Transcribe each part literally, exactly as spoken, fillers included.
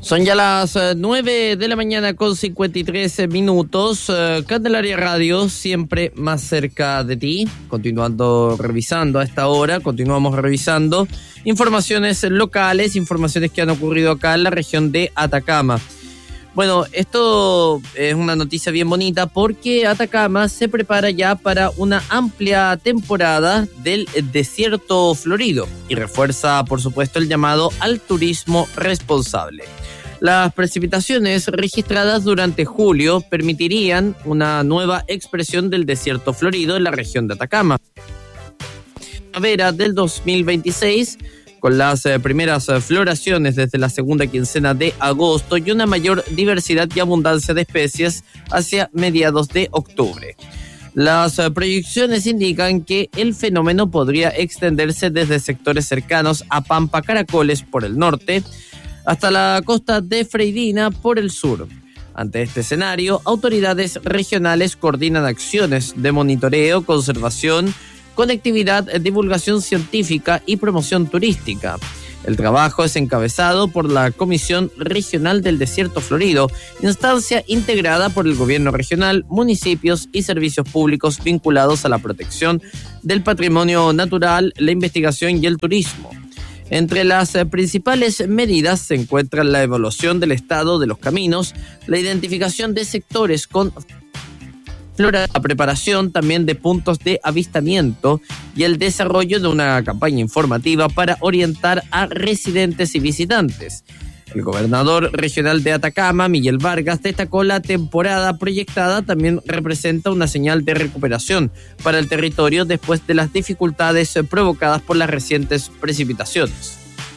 Son ya las nueve de la mañana con cincuenta y tres minutos. Uh, Candelaria Radio, siempre más cerca de ti. Continuando revisando a esta hora, continuamos revisando informaciones locales, informaciones que han ocurrido acá en la región de Atacama. Bueno, esto es una noticia bien bonita porque Atacama se prepara ya para una amplia temporada del desierto florido y refuerza, por supuesto, el llamado al turismo responsable. Las precipitaciones registradas durante julio permitirían una nueva expresión del desierto florido en la región de Atacama. Primavera del dos mil veintiséis, con las eh, primeras eh, floraciones desde la segunda quincena de agosto y una mayor diversidad y abundancia de especies hacia mediados de octubre. Las eh, proyecciones indican que el fenómeno podría extenderse desde sectores cercanos a Pampa Caracoles por el norte hasta la costa de Freidina por el sur. Ante este escenario, autoridades regionales coordinan acciones de monitoreo, conservación, conectividad, divulgación científica y promoción turística. El trabajo es encabezado por la Comisión Regional del Desierto Florido, instancia integrada por el gobierno regional, municipios y servicios públicos vinculados a la protección del patrimonio natural, la investigación y el turismo. Entre las principales medidas se encuentran la evaluación del estado de los caminos, la identificación de sectores con flora, la preparación también de puntos de avistamiento y el desarrollo de una campaña informativa para orientar a residentes y visitantes. El gobernador regional de Atacama, Miguel Vargas, destacó la temporada proyectada también representa una señal de recuperación para el territorio después de las dificultades provocadas por las recientes precipitaciones.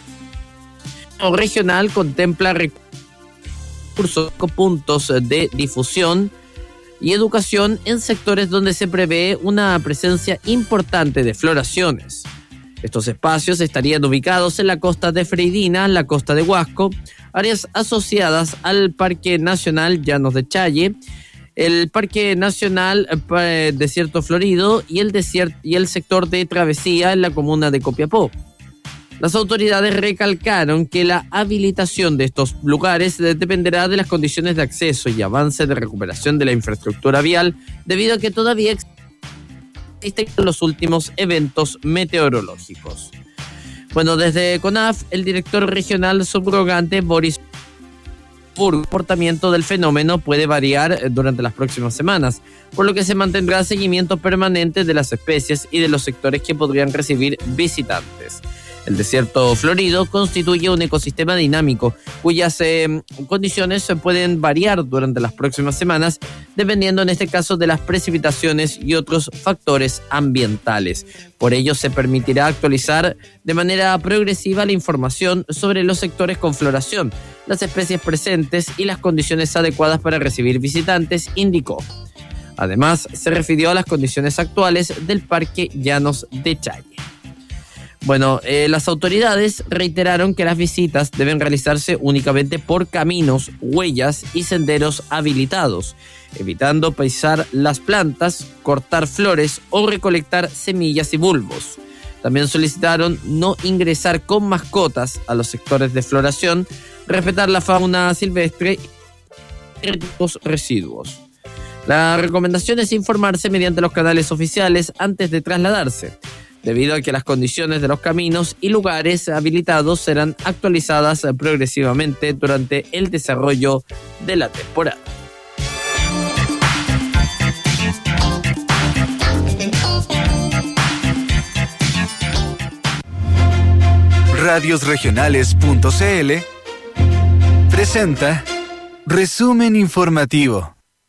El regional contempla recursos con puntos de difusión y educación en sectores donde se prevé una presencia importante de floraciones. Estos espacios estarían ubicados en la costa de Freidina, la costa de Huasco, áreas asociadas al Parque Nacional Llanos de Challe, el Parque Nacional eh, Desierto Florido y el, desiert- y el sector de Travesía en la comuna de Copiapó. Las autoridades recalcaron que la habilitación de estos lugares dependerá de las condiciones de acceso y avance de recuperación de la infraestructura vial, debido a que todavía existen los últimos eventos meteorológicos. Bueno, desde CONAF, el director regional subrogante Boris Burg, el comportamiento del fenómeno puede variar durante las próximas semanas, por lo que se mantendrá seguimiento permanente de las especies y de los sectores que podrían recibir visitantes. El desierto florido constituye un ecosistema dinámico cuyas eh, condiciones pueden variar durante las próximas semanas, dependiendo en este caso de las precipitaciones y otros factores ambientales. Por ello, se permitirá actualizar de manera progresiva la información sobre los sectores con floración, las especies presentes y las condiciones adecuadas para recibir visitantes, indicó. Además, se refirió a las condiciones actuales del Parque Llanos de Challe. Bueno, eh, las autoridades reiteraron que las visitas deben realizarse únicamente por caminos, huellas y senderos habilitados, evitando pisar las plantas, cortar flores o recolectar semillas y bulbos. También solicitaron no ingresar con mascotas a los sectores de floración, respetar la fauna silvestre y los residuos. La recomendación es informarse mediante los canales oficiales antes de trasladarse, debido a que las condiciones de los caminos y lugares habilitados serán actualizadas progresivamente durante el desarrollo de la temporada. radios regionales punto c l presenta Resumen Informativo.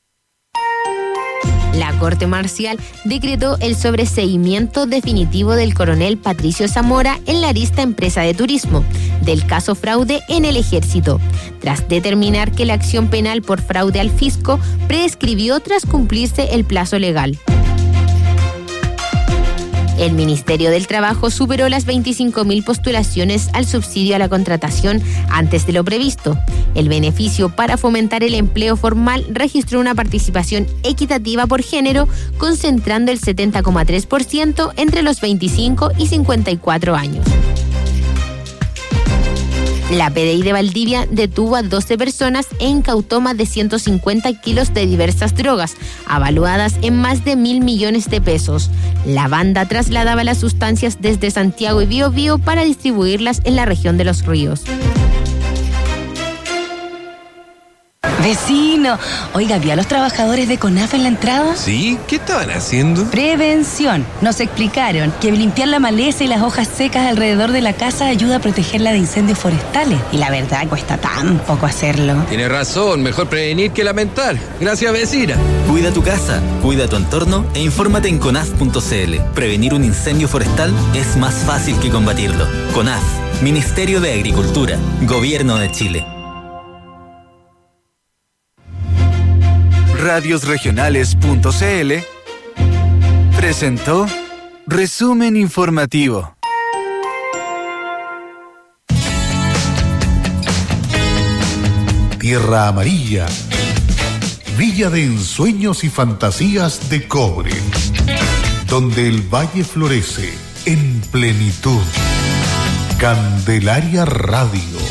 La Corte Marcial decretó el sobreseimiento definitivo del coronel Patricio Zamora en la arista empresa de turismo del caso fraude en el Ejército, tras determinar que la acción penal por fraude al fisco prescribió tras cumplirse el plazo legal. El Ministerio del Trabajo superó las veinticinco mil postulaciones al subsidio a la contratación antes de lo previsto. El beneficio para fomentar el empleo formal registró una participación equitativa por género, concentrando el setenta coma tres por ciento entre los veinticinco y cincuenta y cuatro años. La P D I de Valdivia detuvo a doce personas e incautó más de ciento cincuenta kilos de diversas drogas, avaluadas en más de mil millones de pesos. La banda trasladaba las sustancias desde Santiago y Biobío para distribuirlas en la región de Los Ríos. Vecino, oiga, ¿vio a los trabajadores de CONAF en la entrada? Sí, ¿qué estaban haciendo? Prevención. Nos explicaron que limpiar la maleza y las hojas secas alrededor de la casa ayuda a protegerla de incendios forestales. Y la verdad, cuesta tan poco hacerlo. Tiene razón, mejor prevenir que lamentar. Gracias, vecina. Cuida tu casa, cuida tu entorno e infórmate en conaf punto cl. Prevenir un incendio forestal es más fácil que combatirlo. CONAF, Ministerio de Agricultura, Gobierno de Chile. radios regionales punto cl presentó Resumen Informativo. Tierra Amarilla, villa de ensueños y fantasías de cobre, donde el valle florece en plenitud. Candelaria Radio.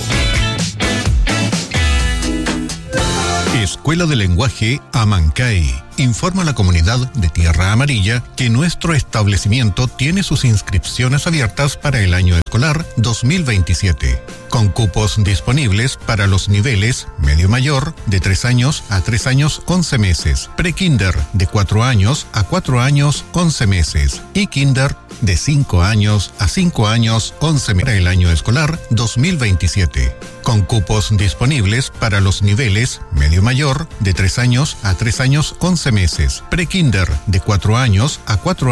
Escuela de Lenguaje Amancay informa a la comunidad de Tierra Amarilla que nuestro establecimiento tiene sus inscripciones abiertas para el año escolar dos mil veintisiete, con cupos disponibles para los niveles medio mayor de tres años a tres años once meses, pre-kinder de cuatro años a cuatro años once meses y kinder de cinco años a cinco años once meses para el año escolar dos mil veintisiete, con cupos disponibles para los niveles medio mayor de tres años a tres años once meses, pre-kinder de cuatro años a cuatro